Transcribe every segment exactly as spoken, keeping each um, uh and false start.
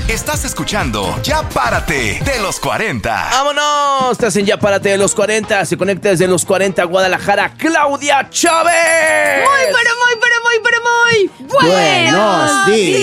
Estás escuchando Ya Párate de los cuarenta. ¡Vámonos! Estás en Ya Párate de los cuarenta. Se conecta desde los cuarenta Guadalajara, Claudia Chávez. Muy, pero muy, pero muy, pero muy buenos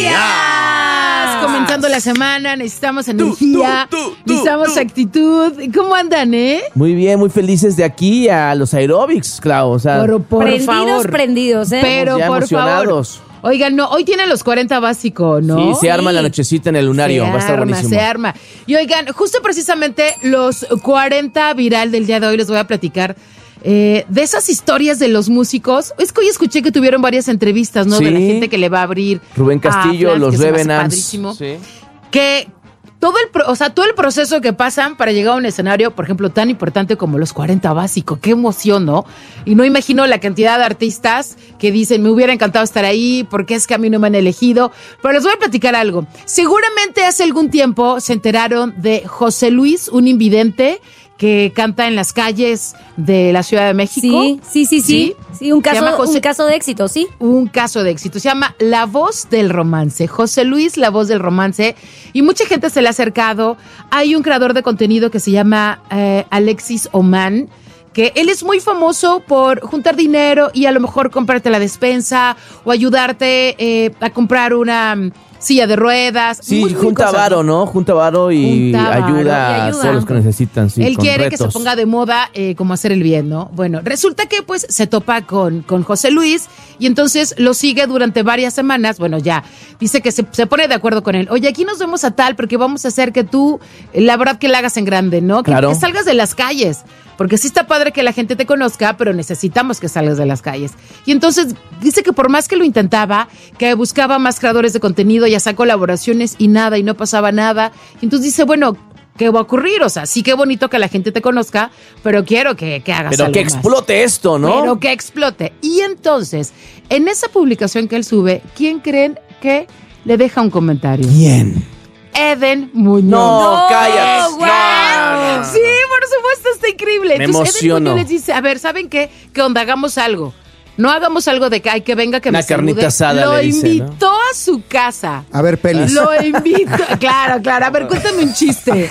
días. Comenzando la semana, necesitamos energía, tú, tú, tú, necesitamos tú. actitud. ¿Cómo andan, eh? Muy bien, muy felices de aquí a los aeróbics, Clau. O sea, Por, por prendidos, favor. prendidos, ¿eh? Pero ya por emocionados. favor. Oigan, no, hoy tienen los cuarenta básico, ¿no? Sí, se arma la nochecita en el lunario. Se Va a estar arma, buenísimo. se arma. Y oigan, justo precisamente los cuarenta viral del día de hoy les voy a platicar eh, de esas historias de los músicos. Es que hoy escuché que tuvieron varias entrevistas, ¿no? Sí. De la gente que le va a abrir. Rubén Castillo, a Flash, los que se me hace Revenants. padrísimo. Sí. Que todo el, pro- o sea, todo el proceso que pasan para llegar a un escenario, por ejemplo, tan importante como los cuarenta básico, qué emoción, ¿no? Y no imagino la cantidad de artistas que dicen, me hubiera encantado estar ahí, porque es que a mí no me han elegido. Pero les voy a platicar algo. Seguramente hace algún tiempo se enteraron de José Luis, un invidente que canta en las calles de la Ciudad de México. Sí, sí, sí, sí. Sí, un Se llama caso, José- un caso de éxito, sí. Un caso de éxito. Se llama La Voz del Romance. José Luis, La Voz del Romance. Y mucha gente se le ha acercado. Hay un creador de contenido que se llama eh, Alexis Oman, que él es muy famoso por juntar dinero y a lo mejor comprarte la despensa o ayudarte eh, a comprar una mm, silla de ruedas. Sí, Muy, muy junta cosas, varo, ¿no? Junta varo y Junta varo ayuda y a ayuda. todos los que necesitan. Sí, Él con quiere retos. que se ponga de moda eh, como hacer el bien, ¿no? Bueno, resulta que pues se topa con, con José Luis y entonces lo sigue durante varias semanas. Bueno, ya, dice que se, se pone de acuerdo con él. Oye, aquí nos vemos a tal porque vamos a hacer que tú, eh, la verdad que la hagas en grande, ¿no? Que, Claro. que salgas de las calles. Porque sí está padre que la gente te conozca, pero necesitamos que salgas de las calles. Y entonces dice que por más que lo intentaba, que buscaba más creadores de contenido, ya sacó colaboraciones y nada, y no pasaba nada. Y entonces dice, bueno, ¿qué va a ocurrir? O sea, sí que bonito que la gente te conozca, pero quiero que, que hagas Pero algo que más. explote esto, ¿no? Pero que explote. Y entonces, en esa publicación que él sube, ¿quién creen que le deja un comentario? ¿Quién? Eden Muñoz. No, No, cállate. güey. No, no, no. Sí, por supuesto, está increíble. Me Entonces, Eden emociono. Muñoz les dice, a ver, ¿saben qué? ¿Qué onda? Hagamos algo. No hagamos algo de que, ay, que venga, que Una me carnita salude. asada, Lo le dice, invitó a su casa. A ver, pelis. Lo invito. Claro, claro. A ver, cuéntame un chiste.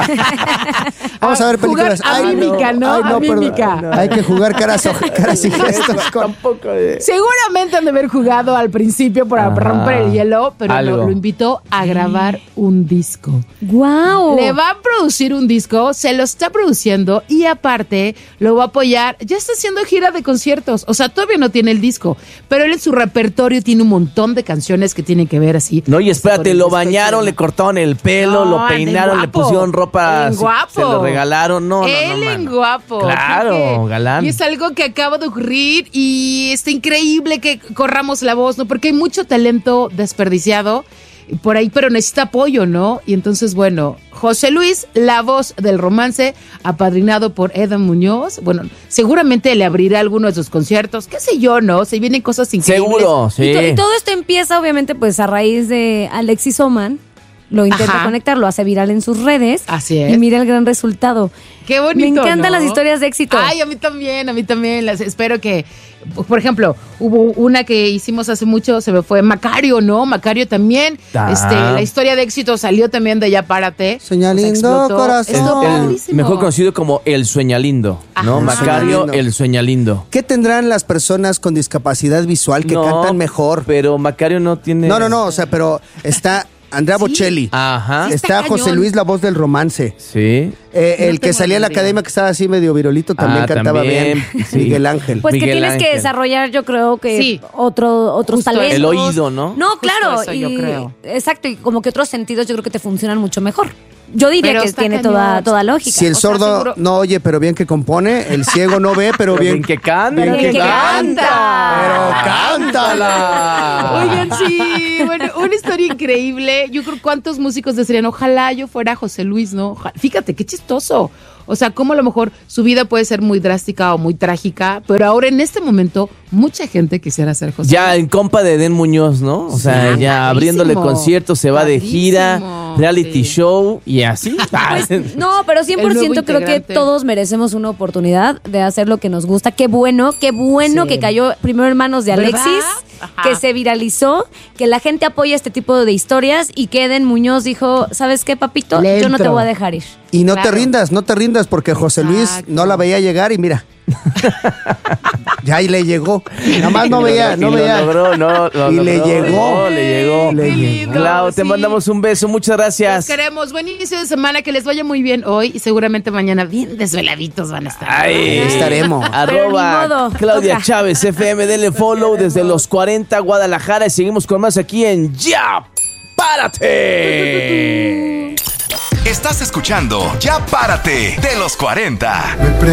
Vamos a ver películas. Jugar a Ay, mímica, ¿no? Ay, a perdón. mímica. No. Hay que jugar caras, caras y gestos. Con... Tampoco de... Seguramente han de haber jugado al principio para Ajá. romper el hielo, pero Algo. lo, lo invitó a grabar un disco. ¡Guau! Le va a producir un disco, se lo está produciendo y aparte lo va a apoyar. Ya está haciendo gira de conciertos, o sea, todavía no tiene el disco, pero él en su repertorio tiene un montón de canciones que tienen que ver así. No, y espérate, con el lo disco y bañaron, todo. le cortaron el pelo, No, lo anda en peinaron, le guapo. pusieron ropa, En se- guapo. se lo regalaron. No, no, Él no, en mano. guapo. Claro, fíjate. galán. Y es algo que acaba de ocurrir y está increíble que corramos la voz, ¿no? Porque hay mucho talento desperdiciado por ahí, pero necesita apoyo, ¿no? Y entonces, bueno, José Luis, La Voz del Romance, apadrinado por Eden Muñoz. Bueno, seguramente le abrirá alguno de sus conciertos, qué sé yo, ¿no? Se vienen cosas increíbles. Seguro, sí. Y, to- y todo esto empieza, obviamente, pues a raíz de Alexis Oman. Lo intenta Ajá. conectar, lo hace viral en sus redes. Así es. Y mira el gran resultado. Qué bonito, Me encantan ¿no? las historias de éxito. Ay, a mí también, a mí también. Las, espero que, por ejemplo, hubo una que hicimos hace mucho, se me fue Macario, ¿no? Macario también. Ah. Este, la historia de éxito salió también de Ya Párate. Señal O sea, lindo, explotó. corazón. Estuvo El padrísimo. mejor conocido como El Sueñalindo, ¿no? Ajá. Macario, Sueñalindo. El Sueñalindo. ¿Qué tendrán las personas con discapacidad visual que No, cantan mejor? Pero Macario no tiene... No, no, no, o sea, pero está Andrea Bocelli. Ajá. Sí, Está está José cañón. Luis, La Voz del Romance. Sí. Eh, No el que tengo salía en la idea. academia que estaba así medio virolito también Ah, cantaba también, bien. sí. Miguel Ángel. Pues que Miguel tienes que Ángel. desarrollar, yo creo que Sí. otro, otros Justo talentos. El oído, ¿no? No, Justo claro. eso y, yo creo. Exacto, y como que otros sentidos yo creo que te funcionan mucho mejor. Yo diría Pero que está tiene cañón. toda, toda lógica. Si el o sea, sordo seguro- no oye, pero bien que compone, el ciego no ve, pero, Pero bien, bien que canta. Pero bien que canta. Pero cántala. Oigan, sí, bueno, una historia increíble. Yo creo cuántos músicos desearían, ojalá yo fuera José Luis, ¿no? Ojalá- Fíjate, qué chistoso. O sea, cómo a lo mejor su vida puede ser muy drástica o muy trágica, pero ahora en este momento mucha gente quisiera ser José Ya Luis. en compa de Eden Muñoz, ¿no? O sea, Sí, ya abriéndole padrísimo, conciertos, se va de gira, padrísimo, reality sí. show y así. Pues, no, pero cien por El nuevo ciento creo que integrante. todos merecemos una oportunidad de hacer lo que nos gusta. Qué bueno, qué bueno Sí. que cayó primero en manos de ¿Verdad? Alexis. que se viralizó, que la gente apoya este tipo de historias y que Eden Muñoz dijo, ¿sabes qué, papito? Le Yo no te entro. voy a dejar ir. Y no Claro. te rindas, no te rindas, porque José Luis Exacto. no la veía llegar y mira. Ya y le llegó. Nada más no Y veía, lo- no y veía. Lo logró, no, lo Y le logró, llegó. no, le llegó. Le Qué llegó. lindo, Clau, te sí. mandamos un beso, muchas Los gracias. queremos. Buen inicio de semana, que les vaya muy bien hoy y seguramente mañana bien desveladitos van a estar. Ay, Ahí estaremos. Pero ni Arroba modo, Claudia toca. Chávez, F M, denle follow desde los cuarenta Guadalajara y seguimos con más aquí en Ya Párate. Estás escuchando Ya Párate de los cuarenta. Me